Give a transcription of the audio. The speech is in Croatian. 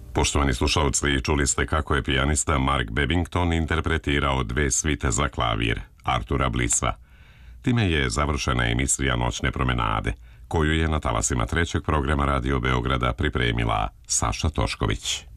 Poštovani slušalci, čuli ste kako je pijanista Mark Babington interpretirao dve svite za klavir Artura Blissa. Time je završena emisija Noćne promenade, koju je na talasima trećeg programa Radio Beograda pripremila Saša Tošković.